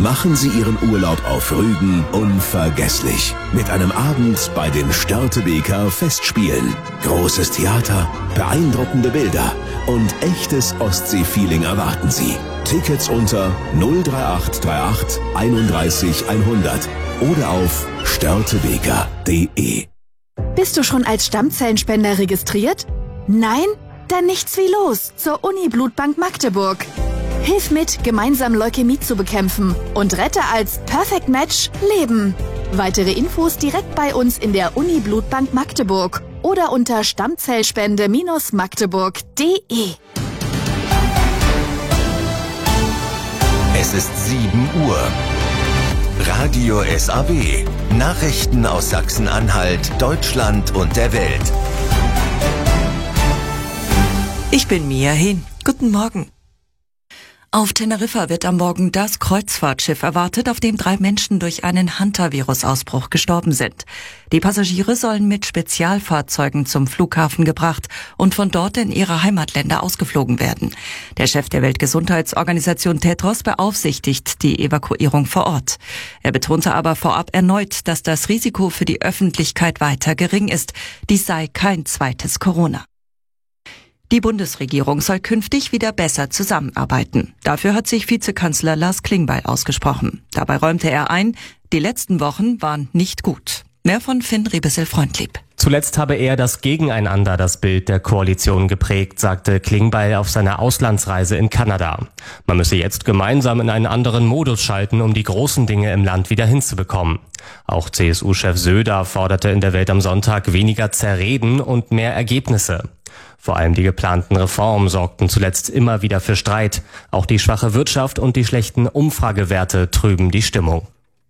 Machen Sie Ihren Urlaub auf Rügen unvergesslich. Mit einem Abend bei den Störtebeker Festspielen. Großes Theater, beeindruckende Bilder und echtes Ostsee-Feeling erwarten Sie. Tickets unter 03838 31 100 oder auf störtebeker.de. Bist du schon als Stammzellenspender registriert? Nein? Dann nichts wie los zur Uni-Blutbank Magdeburg. Hilf mit, gemeinsam Leukämie zu bekämpfen und rette als Perfect Match Leben. Weitere Infos direkt bei uns in der Uni-Blutbank Magdeburg oder unter stammzellspende-magdeburg.de. Es ist 7 Uhr. Radio SAW. Nachrichten aus Sachsen-Anhalt, Deutschland und der Welt. Ich bin Mia Hehn. Guten Morgen. Auf Teneriffa wird am Morgen das Kreuzfahrtschiff erwartet, auf dem 3 Menschen durch einen Hantavirus-Ausbruch gestorben sind. Die Passagiere sollen mit Spezialfahrzeugen zum Flughafen gebracht und von dort in ihre Heimatländer ausgeflogen werden. Der Chef der Weltgesundheitsorganisation Tedros beaufsichtigt die Evakuierung vor Ort. Er betonte aber vorab erneut, dass das Risiko für die Öffentlichkeit weiter gering ist. Dies sei kein zweites Corona. Die Bundesregierung soll künftig wieder besser zusammenarbeiten. Dafür hat sich Vizekanzler Lars Klingbeil ausgesprochen. Dabei räumte er ein, die letzten Wochen waren nicht gut. Mehr von Finn Riebesel-Freundlieb. Zuletzt habe er das Gegeneinander das Bild der Koalition geprägt, sagte Klingbeil auf seiner Auslandsreise in Kanada. Man müsse jetzt gemeinsam in einen anderen Modus schalten, um die großen Dinge im Land wieder hinzubekommen. Auch CSU-Chef Söder forderte in der Welt am Sonntag weniger Zerreden und mehr Ergebnisse. Vor allem die geplanten Reformen sorgten zuletzt immer wieder für Streit. Auch die schwache Wirtschaft und die schlechten Umfragewerte trüben die Stimmung.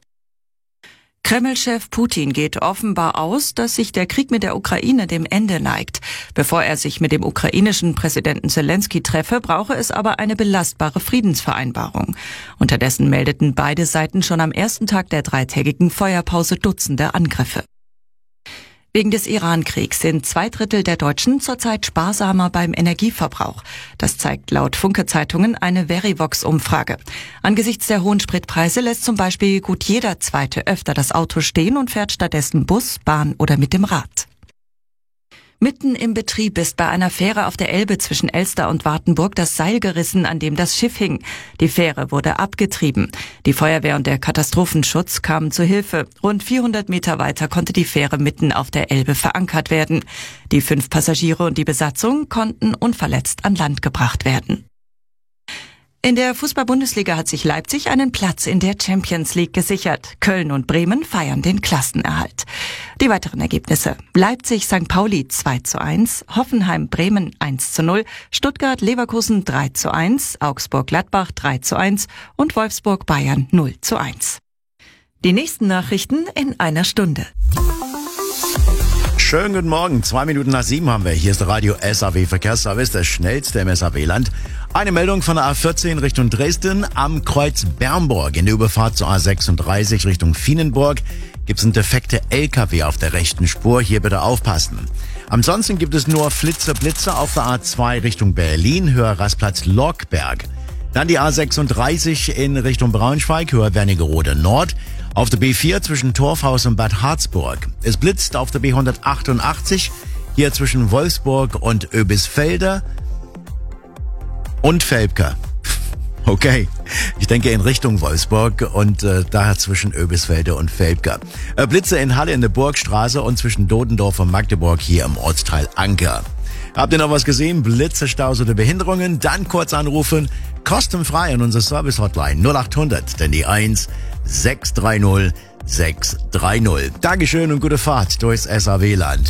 Kreml-Chef Putin geht offenbar aus, dass sich der Krieg mit der Ukraine dem Ende neigt. Bevor er sich mit dem ukrainischen Präsidenten Zelensky treffe, brauche es aber eine belastbare Friedensvereinbarung. Unterdessen meldeten beide Seiten schon am ersten Tag der 3-tägigen Feuerpause Dutzende Angriffe. Wegen des Iran-Kriegs sind 2/3 der Deutschen zurzeit sparsamer beim Energieverbrauch. Das zeigt laut Funke-Zeitungen eine Verivox-Umfrage. Angesichts der hohen Spritpreise lässt zum Beispiel gut jeder Zweite öfter das Auto stehen und fährt stattdessen Bus, Bahn oder mit dem Rad. Mitten im Betrieb ist bei einer Fähre auf der Elbe zwischen Elster und Wartenburg das Seil gerissen, an dem das Schiff hing. Die Fähre wurde abgetrieben. Die Feuerwehr und der Katastrophenschutz kamen zu Hilfe. Rund 400 Meter weiter konnte die Fähre mitten auf der Elbe verankert werden. Die 5 Passagiere und die Besatzung konnten unverletzt an Land gebracht werden. In der Fußball-Bundesliga hat sich Leipzig einen Platz in der Champions League gesichert. Köln und Bremen feiern den Klassenerhalt. Die weiteren Ergebnisse: Leipzig-St. Pauli 2:1, Hoffenheim-Bremen 1:0, Stuttgart-Leverkusen 3:1, Augsburg-Gladbach 3:1 und Wolfsburg-Bayern 0:1. Die nächsten Nachrichten in einer Stunde. Schönen guten Morgen, 2 Minuten nach 7 haben wir. Hier ist der Radio SAW Verkehrsservice, das schnellste im SAW-Land. Eine Meldung von der A14 Richtung Dresden. Am Kreuz Bernburg in der Überfahrt zur A36 Richtung Vienenburg gibt es einen defekte LKW auf der rechten Spur. Hier bitte aufpassen. Ansonsten gibt es nur Blitze auf der A2 Richtung Berlin, Höher Rastplatz Lockberg. Dann die A36 in Richtung Braunschweig, Höher Wernigerode Nord. Auf der B4 zwischen Torfhaus und Bad Harzburg. Es blitzt auf der B188, hier zwischen Wolfsburg und Oebisfelde und Velpke. Okay, ich denke in Richtung Wolfsburg und daher zwischen Oebisfelde und Velpke. Blitze in Halle in der Burgstraße und zwischen Dodendorf und Magdeburg hier im Ortsteil Anker. Habt ihr noch was gesehen? Blitze, Staus oder Behinderungen? Dann kurz anrufen. Kostenfrei an unsere Service-Hotline 0800, denn die 1 630 630. Dankeschön und gute Fahrt durchs SAW-Land.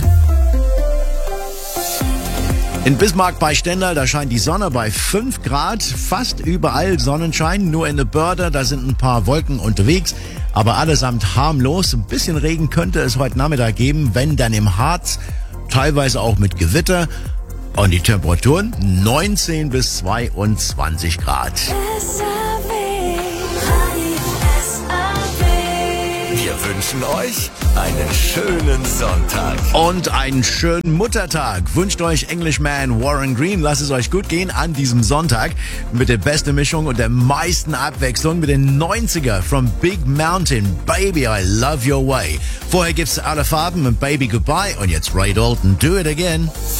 In Bismarck bei Stendal, da scheint die Sonne bei 5 Grad. Fast überall Sonnenschein, nur in der Börde, da sind ein paar Wolken unterwegs. Aber allesamt harmlos. Ein bisschen Regen könnte es heute Nachmittag geben, wenn dann im Harz. Teilweise auch mit Gewitter. Und die Temperaturen 19 bis 22 Grad. Wir wünschen wünschen euch einen schönen Sonntag. Und einen schönen Muttertag wünscht euch Englishman Warren Green. Lasst es euch gut gehen an diesem Sonntag mit der besten Mischung und der meisten Abwechslung mit den 90er from Big Mountain. Baby, I love your way. Vorher gibt's alle Farben und Baby Goodbye und jetzt Ray Dalton, Do It Again.